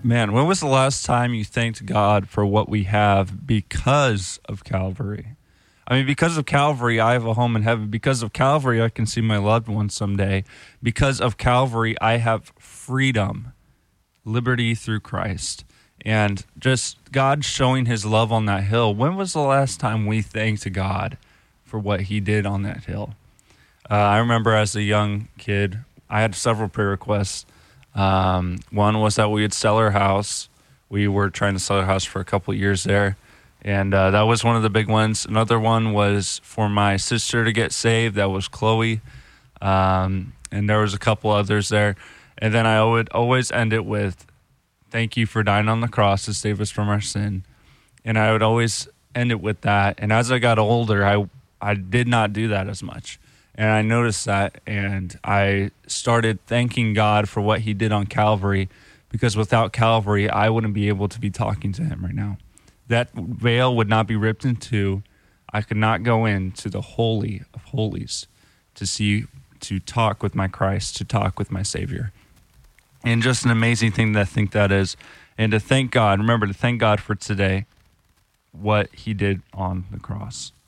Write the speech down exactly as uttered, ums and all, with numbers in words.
Man, when was the last time you thanked God for what we have because of Calvary? I mean, because of Calvary, I have a home in heaven. Because of Calvary, I can see my loved ones someday. Because of Calvary, I have freedom, liberty through Christ. And just God showing his love on that hill. When was the last time we thanked God for what he did on that hill? Uh, I remember as a young kid, I had several prayer requests. Um, one was that we would sell our house. We were trying to sell our house for a couple of years there. And uh, that was one of the big ones. Another one was for my sister to get saved. That was Chloe. Um, and there was a couple others there. And then I would always end it with, thank you for dying on the cross to save us from our sin. And I would always end it with that. And as I got older, I, I did not do that as much. And I noticed that, and I started thanking God for what he did on Calvary, because without Calvary, I wouldn't be able to be talking to him right now. That veil would not be ripped in two. I could not go into the Holy of Holies to see, to talk with my Christ, to talk with my Savior. And just an amazing thing to think that is. And to thank God, remember to thank God for today, what he did on the cross.